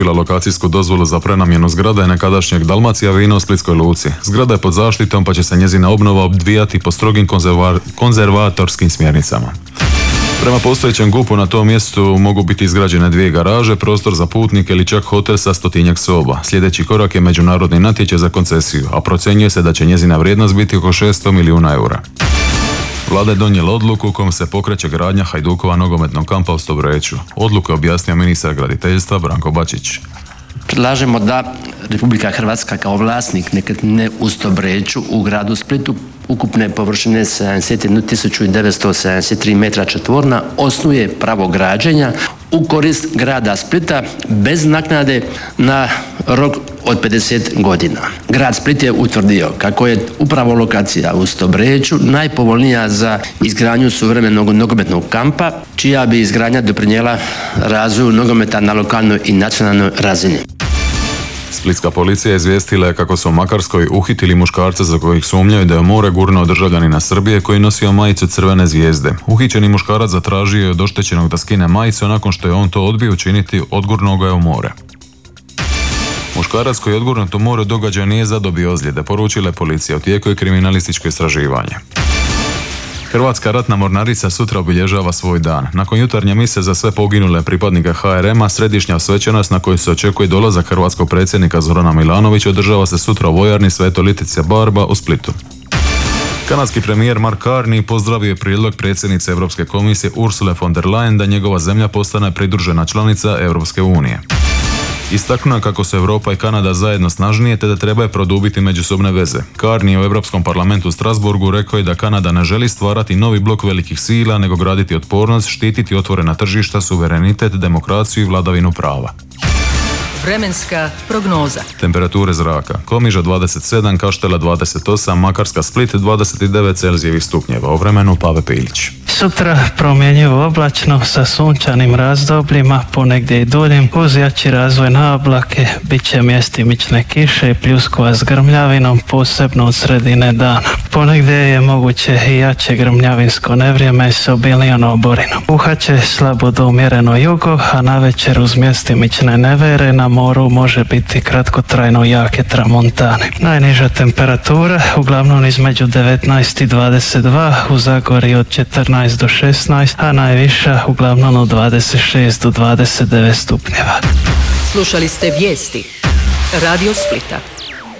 lokacijsku dozvolu za prenamjenu zgrade nekadašnjeg Dalmacija vina u Splitskoj luci. Zgrada je pod zaštitom pa će se njezina obnova odvijati po strogim konzervatorskim smjernicama. Prema postojećem GUP-u na tom mjestu mogu biti izgrađene 2 garaže, prostor za putnike ili čak hotel sa 100-tinjak soba. Sljedeći korak je međunarodni natječaj za koncesiju, a procjenjuje se da će njezina vrijednost biti oko 600 milijuna eura. Vlada je donijela odluku kojom se pokreće gradnja Hajdukova nogometnog kampa u Stobreću. Odluku je objasnio ministar graditeljstva Branko Bačić. Predlažemo da Republika Hrvatska kao vlasnik nekretnine u Stobreću u gradu Splitu ukupne površine 71.973 metra četvorna osnuje pravo građenja u korist grada Splita bez naknade na rok od 50 godina. Grad Split je utvrdio kako je upravo lokacija u Stobreću najpovoljnija za izgradnju suvremenog nogometnog kampa, čija bi izgradnja doprinijela razvoju nogometa na lokalnoj i nacionalnoj razini. Splitska policija izvijestila je kako su u Makarskoj uhitili muškarca za kojih sumnjaju da je u more gurnuo državljanina Srbije koji nosio majicu Crvene zvijezde. Uhićeni muškarac zatražio je od oštećenog da skine majicu, nakon što je on to odbio učiniti, odgurnuo ga je u more. Muškarac koji je odgurnut u more događaja nije zadobio ozljede, poručila je policija. U tijeku je kriminalističko istraživanje. Hrvatska ratna mornarica sutra obilježava svoj dan. Nakon jutarnje mise za sve poginule pripadnike HRM-a, središnja svečanost na kojoj se očekuje dolazak hrvatskog predsjednika Zorana Milanovića održava se sutra u vojarni Sveto Litice Barba u Splitu. Kanadski premijer Mark Carney pozdravio je prijedlog predsjednice Europske komisije Ursule von der Leyen da njegova zemlja postane pridružena članica Europske unije. Istaknuo je kako su Europa i Kanada zajedno snažnije te da trebaju produbiti međusobne veze. Carney u Europskom parlamentu u Strasburgu rekao je da Kanada ne želi stvarati novi blok velikih sila, nego graditi otpornost, štititi otvorena tržišta, suverenitet, demokraciju i vladavinu prava. Vremenska prognoza. Temperature zraka. Komiža 27, Kaštela 28, Makarska, Split 29 Celzijevih stupnjeva. O vremenu Pave Pilić. Sutra promjenjivo oblačno sa sunčanim razdobljima, ponegdje i duljim, uz jači razvoj na oblake, bit će mjestimične kiše i pljuskova s grmljavinom, posebno od sredine dana. Ponegdje je moguće i jače grmljavinsko nevrijeme s obilnijom oborinom. Puhaće slabo do umjereno jugo, a navečer uz mjestimične nevere na moru može biti kratkotrajno jake tramontane. Najniža temperatura uglavnom između 19 i 22, u Zagorju od 14 do 16, a najviša uglavnom od 26 do 29 stupnjeva. Slušali ste vijesti Radio Splita.